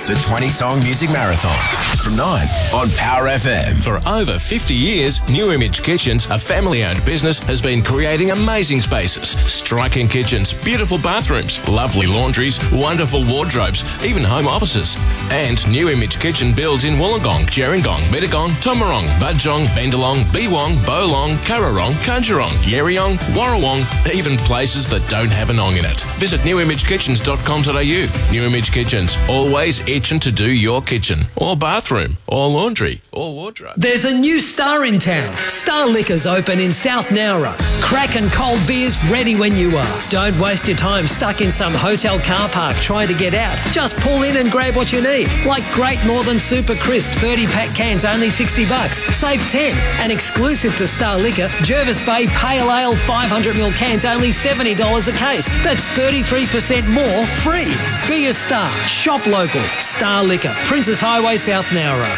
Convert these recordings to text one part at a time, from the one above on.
the 20-song music marathon from 9 on Power FM. For over 50 years, New Image Kitchens, a family-owned business, has been creating amazing spaces, striking kitchens, beautiful bathrooms, lovely laundries, wonderful wardrobes, even home offices. And New Image Kitchen builds in Wollongong, Gerringong, Mittagong, Tomarong, Budgong, Bendalong, Beewong, Bowlong, Currarong, Kunjarong, Yerriong, Warrawong, even places that don't have an ong in it. Visit newimagekitchens.com.au. New Image Kitchens, always itching to do your kitchen, or bathroom, or laundry, or wardrobe. There's a new Star in town. Star Liquors open in South Nowra. Crack and cold beers ready when you are. Don't waste your time stuck in some hotel car park trying to get out. Just pull in and grab what you need. Like Great Northern Super Crisp 30-pack cans, only $60. Save 10. And exclusive to Star Liquor, Jervis Bay Pale Ale 500ml cans, only $70 a case. That's 33% more free. Be a star. Shop local. Star Liquor, Princes Highway, South Nowra.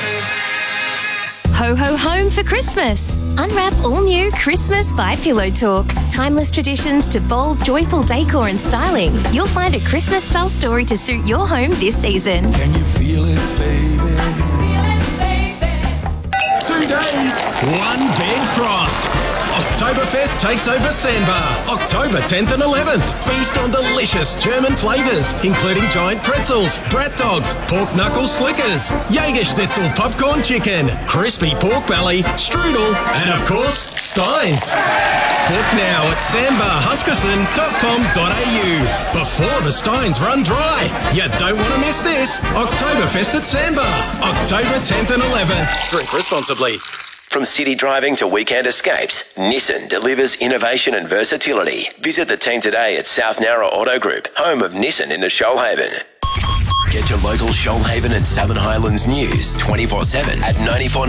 Ho Ho Home for Christmas. Unwrap all new Christmas by Pillow Talk. Timeless traditions to bold, joyful decor and styling. You'll find a Christmas-style story to suit your home this season. Can you feel it, baby? Feel it, baby. 2 days, one big frost. Oktoberfest takes over Sandbar, October 10th and 11th. Feast on delicious German flavours, including giant pretzels, brat dogs, pork knuckle slickers, Jägerschnitzel popcorn chicken, crispy pork belly, strudel, and of course, Steins. Book now at sandbarhuskisson.com.au before the Steins run dry. You don't want to miss this. Oktoberfest at Sandbar, October 10th and 11th. Drink responsibly. From city driving to weekend escapes, Nissan delivers innovation and versatility. Visit the team today at South Nowra Auto Group, home of Nissan in the Shoalhaven. Get your local Shoalhaven and Southern Highlands news 24/7 at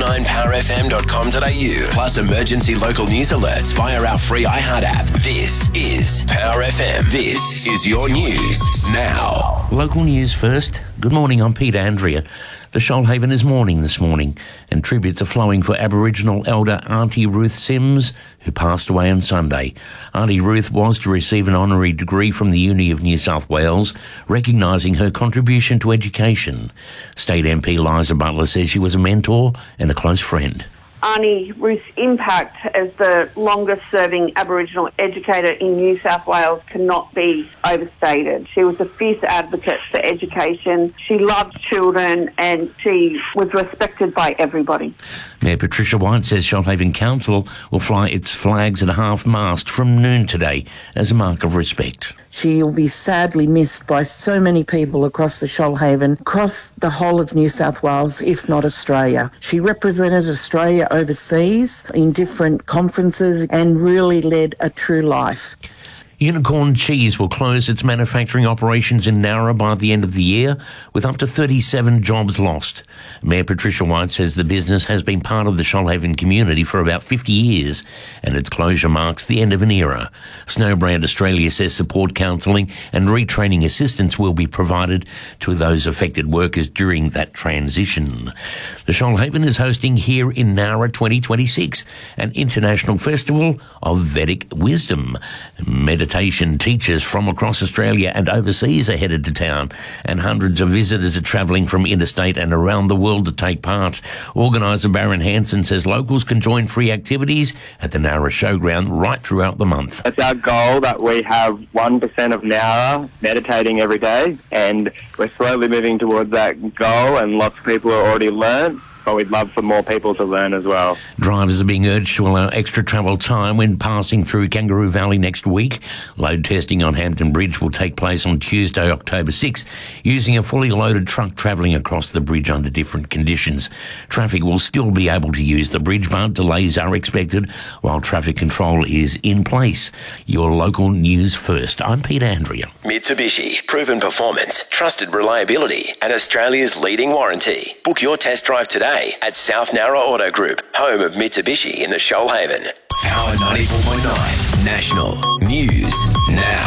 949powerfm.com.au. Plus emergency local news alerts via our free iHeart app. This is Power FM. This is your news now. Local news first. Good morning, I'm Peter Andrea. The Shoalhaven is mourning this morning, and tributes are flowing for Aboriginal elder Auntie Ruth Sims, who passed away on Sunday. Auntie Ruth was to receive an honorary degree from the Uni of New South Wales, recognising her contribution to education. State MP Liza Butler says she was a mentor and a close friend. Auntie Ruth's impact as the longest-serving Aboriginal educator in New South Wales cannot be overstated. She was a fierce advocate for education. She loved children and she was respected by everybody. Mayor Patricia White says Shoalhaven Council will fly its flags at half-mast from noon today as a mark of respect. She will be sadly missed by so many people across the Shoalhaven, across the whole of New South Wales, if not Australia. She represented Australia overseas in different conferences and really led a true life. Unicorn Cheese will close its manufacturing operations in Nowra by the end of the year, with up to 37 jobs lost. Mayor Patricia White says the business has been part of the Shoalhaven community for about 50 years, and its closure marks the end of an era. Snowbrand Australia says support counselling and retraining assistance will be provided to those affected workers during that transition. The Shoalhaven is hosting Here in Nowra 2026, an international festival of Vedic wisdom. Meditation teachers from across Australia and overseas are headed to town, and hundreds of visitors are travelling from interstate and around the world to take part. Organiser Baron Hansen says locals can join free activities at the Nowra Showground right throughout the month. It's our goal that we have 1% of Nowra meditating every day, and we're slowly moving towards that goal, and lots of people are already learned. But we'd love for more people to learn as well. Drivers are being urged to allow extra travel time when passing through Kangaroo Valley next week. Load testing on Hampton Bridge will take place on Tuesday, October 6, using a fully loaded truck travelling across the bridge under different conditions. Traffic will still be able to use the bridge, but delays are expected while traffic control is in place. Your local news first. I'm Peter Andrea. Mitsubishi, proven performance, trusted reliability, and Australia's leading warranty. Book your test drive today at South Nowra Auto Group, home of Mitsubishi in the Shoalhaven. Power 94.9 National News Now.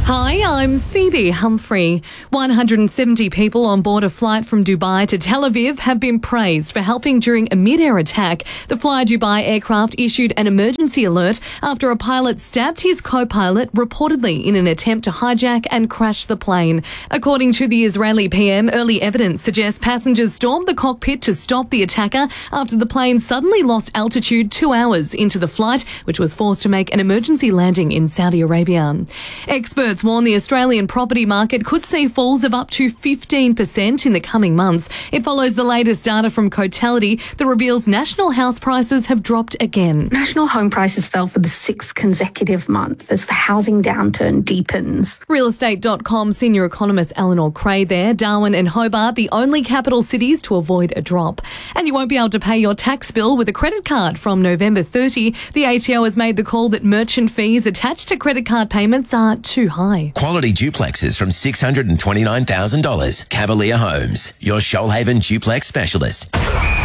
Hi, I'm Phoebe Humphrey. 170 people on board a flight from Dubai to Tel Aviv have been praised for helping during a mid-air attack. The Fly Dubai aircraft issued an emergency alert after a pilot stabbed his co-pilot reportedly in an attempt to hijack and crash the plane. According to the Israeli PM, early evidence suggests passengers stormed the cockpit to stop the attacker after the plane suddenly lost altitude 2 hours into the flight, which was forced to make an emergency landing in Saudi Arabia. Experts warn the Australian property market could see falls of up to 15% in the coming months. It follows the latest data from Cotality that reveals national house prices have dropped again. National home prices fell for the 6th consecutive month as the housing downturn deepens. Realestate.com senior economist Eleanor Cray there. Darwin and Hobart, the only capital cities to avoid a drop. And you won't be able to pay your tax bill with a credit card from November 30. The ATO has made the call that merchant fees attached to credit card payments are too high. Quality duplexes from $629,000. Cavalier Homes, your Shoalhaven duplex specialist.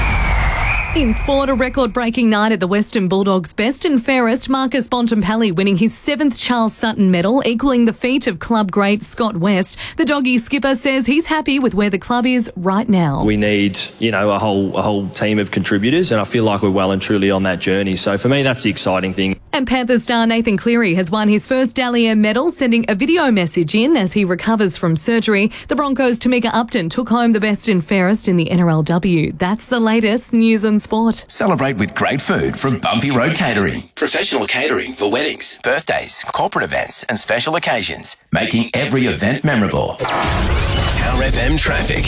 In sport, a record-breaking night at the Western Bulldogs' best and fairest, Marcus Bontempelli winning his 7th Charles Sutton medal, equalling the feat of club great Scott West. The Doggies skipper says he's happy with where the club is right now. We need, a whole team of contributors, and I feel like we're well and truly on that journey. So for me, that's the exciting thing. And Panthers star Nathan Cleary has won his first Dally M medal, sending a video message in as he recovers from surgery. The Broncos' Tamika Upton took home the best and fairest in the NRLW. That's the latest news and sport. Celebrate with great food from Bumpy Road Catering. Professional catering for weddings, birthdays, corporate events and special occasions, making every event memorable. Power FM traffic.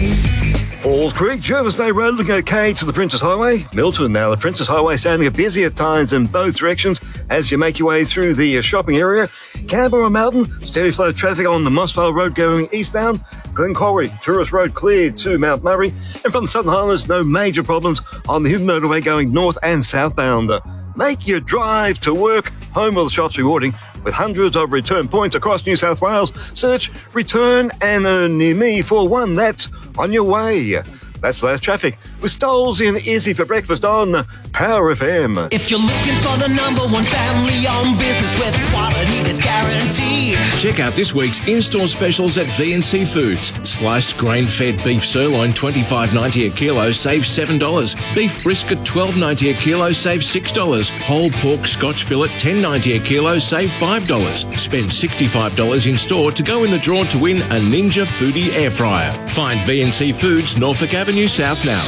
Falls Creek, Jervis Bay Road looking okay to the Princess Highway. Milton now, the Princess Highway standing a busy at times in both directions as you make your way through the shopping area. Canberra Mountain, steady flow of traffic on the Mossvale Road going eastbound. Glencorrie, Tourist Road cleared to Mount Murray. And from the Southern Highlands, no major problems on the Hume Motorway going north and southbound. Make your drive to work home of the shops rewarding with hundreds of return points across New South Wales. Search Return and Earn Near Me for one that's on your way. That's the last traffic with Stoles in Izzy for breakfast on Power FM. If you're looking for the number one family-owned business with quality that's guaranteed. Check out this week's in-store specials at VNC Foods. Sliced grain-fed beef sirloin $25.90 a kilo, save $7. Beef brisket $12.90 a kilo, save $6. Whole pork Scotch fillet $10.90 a kilo, save $5. Spend $65 in store to go in the draw to win a Ninja Foodie air fryer. Find VNC Foods, Norfolk Avenue South now.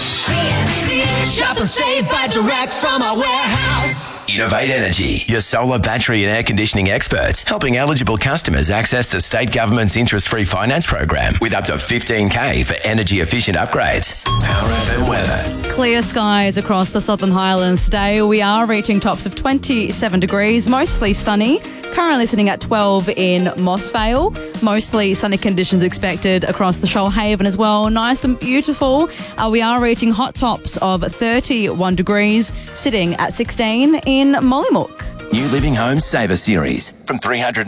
Shop and save by direct from our warehouse. Innovate Energy, your solar, battery and air conditioning experts, helping eligible customers access the state government's interest-free finance program with up to $15,000 for energy-efficient upgrades. Power FM weather. Clear skies across the Southern Highlands today. We are reaching tops of 27 degrees, mostly sunny. Currently sitting at 12 in Mossvale. Mostly sunny conditions expected across the Shoalhaven as well. Nice and beautiful. We are reaching hot tops of 31 degrees, sitting at 16 in Mollymook. New Living Homes Saver Series from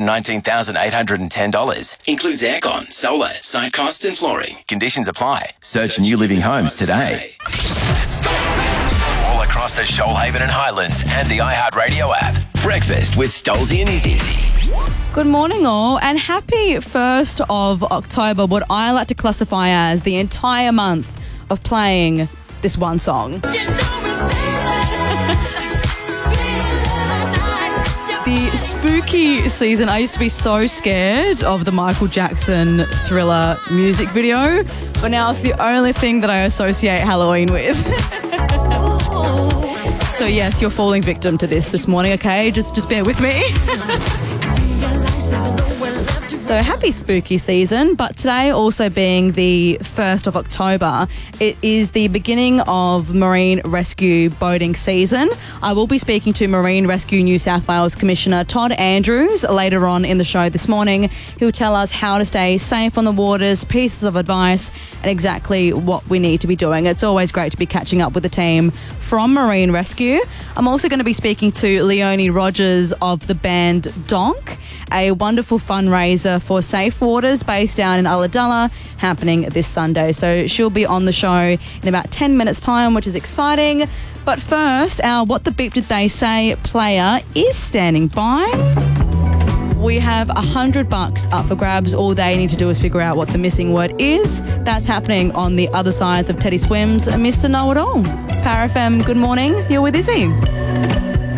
$319,810. Includes aircon, solar, site costs and flooring. Conditions apply. Search New Living Homes today. All across the Shoalhaven and Highlands and the iHeartRadio app. Breakfast with Stolzy and Izzy. Good morning all, and happy 1st of October, what I like to classify as the entire month of playing this one song. The spooky season. I used to be so scared of the Michael Jackson Thriller music video, but now it's the only thing that I associate Halloween with. So yes, you're falling victim to this morning, okay? Just bear with me. So happy spooky season, but today also being the 1st of October, it is the beginning of marine rescue boating season. I will be speaking to Marine Rescue New South Wales Commissioner Todd Andrews later on in the show this morning. He'll tell us how to stay safe on the waters, pieces of advice, and exactly what we need to be doing. It's always great to be catching up with the team from Marine Rescue. I'm also going to be speaking to Leonie Rogers of the band Donk, a wonderful fundraiser for Safe Waters based down in Ulladulla, happening this Sunday. So she'll be on the show in about 10 minutes' time, which is exciting. But first, our What the Beep Did They Say player is standing by. We have $100 up for grabs. All they need to do is figure out what the missing word is. That's happening on the other side of Teddy Swims, Mr. Know-It-All. It's Power FM. Good morning. You're with Izzy.